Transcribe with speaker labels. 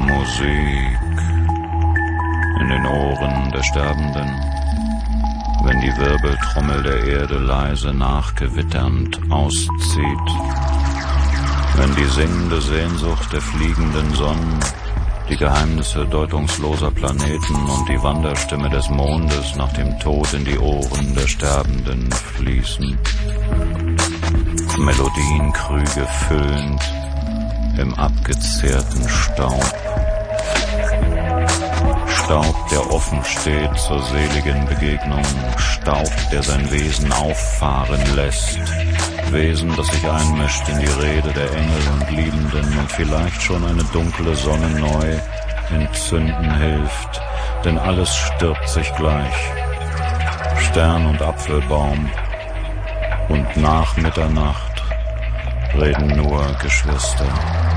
Speaker 1: Musik in den Ohren der Sterbenden, wenn die Wirbeltrommel der Erde leise nachgewitternd auszieht, wenn die singende Sehnsucht der fliegenden Sonnen, die Geheimnisse deutungsloser Planeten und die Wanderstimme des Mondes nach dem Tod in die Ohren der Sterbenden fließen, Melodienkrüge füllend im abgezehrten Staub. Staub, der offen steht zur seligen Begegnung, Staub, der sein Wesen auffahren lässt, Wesen, das sich einmischt in die Rede der Engel und Liebenden und vielleicht schon eine dunkle Sonne neu entzünden hilft, denn alles stirbt sich gleich, Stern und Apfelbaum, und nach Mitternacht reden nur Geschwister.